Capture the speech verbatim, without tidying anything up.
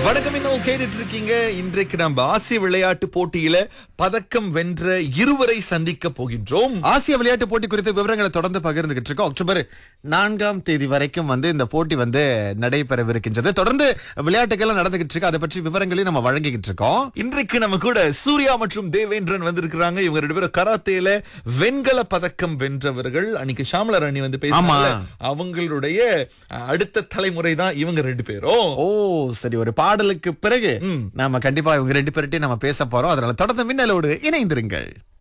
வணக்கம், இன்னும் கேட்டுட்டு இருக்கீங்க. இன்றைக்கு நம்ம ஆசிய விளையாட்டு போட்டியில பதக்கம் வென்ற இருவரை சந்திக்க போகின்றோம். ஆசிய விளையாட்டு போட்டி குறித்த விவரங்களை தொடர்ந்து பகிர்ந்துகிட்டு இருக்கோம். அக்டோபர் நான்காம் தேதி வரைக்கும் வந்து இந்த போட்டி வந்து நடைபெறவிருக்கின்றது. தொடர்ந்து விளையாட்டுகள் நடந்துகிட்டு இருக்கு. அதை பற்றி விவரங்களையும் நம்ம வழங்கிக்கிட்டு இருக்கோம். இன்றைக்கு நம்ம கூட சூர்யா மற்றும் தேவேந்திரன் வந்திருக்கிறாங்க. இவங்க ரெண்டு பேரும் கராத்தேல வெண்கல பதக்கம் வென்றவர்கள். அன்னைக்கு ஷாமலர் அணி வந்து பேசினாங்க. அவங்களுடைய அடுத்த தலைமுறை தான் இவங்க ரெண்டு பேரும். ஓ சரி, ஒரு பாடலுக்கு பிறகு நாம கண்டிப்பா இவங்க ரெண்டு பேர்ட்டையும் நம்ம பேச போறோம். அதனால தொடர்ந்து மின்னலோடு இணைந்திருங்கள்.